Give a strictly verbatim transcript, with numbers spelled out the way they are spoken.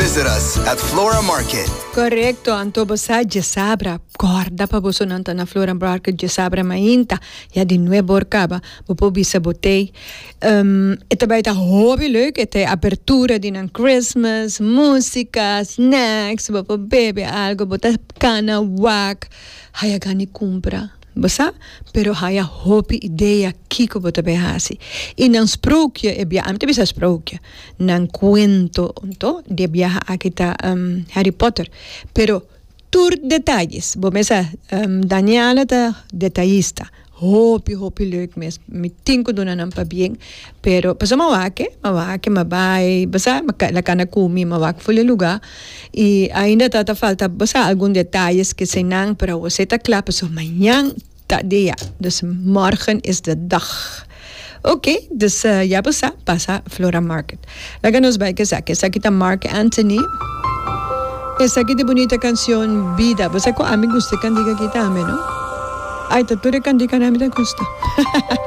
Visit us at Flora Market. Correcto, anto basa Jesabra, corda pa boso nanta na Flora Market Jesabra mainta, ja die nuevo orkaba, bopo bisa botei. Um, het bij het hobby leuk, het is apertura di een Christmas, música, snacks, bopo bebe algo, bota cana, wak, haya gani compra. Basa, pero haya hopi idea kiko bota behasi. In een sprookje heb je, am te bisa sprookje, nan cuento, onto, de viaja akita um, Harry Potter. Pero tur detalles, bomesa um, Daniela de detallista. Hopi, hopi leuk mes, mi tinko doon na pa bien. Pero, basta mawake, mawake, mabay, basta la kana kumi, mawake full lugar. Y ainda tata falta, basta algún detalles que se nang, pero você ta klappen, so mañana ta dia. Dus morgen is de dag. Oké, okay, dus uh, ja, basta, pasa Flora Market. Laga nos bij gezak, esa kita Mark Anthony. Esa kita bonita canción Vida. Basta ko ami gusto kan diga kita ame, no? Ay, tature kan di ka namin gusto.